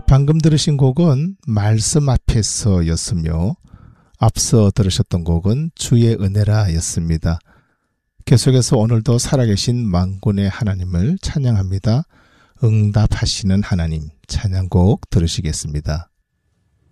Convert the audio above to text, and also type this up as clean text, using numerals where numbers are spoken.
방금 들으신 곡은 말씀 앞에서 였으며 앞서 들으셨던 곡은 주의 은혜라 였습니다. 계속해서 오늘도 살아계신 만군의 하나님을 찬양합니다. 응답하시는 하나님 찬양곡 들으시겠습니다.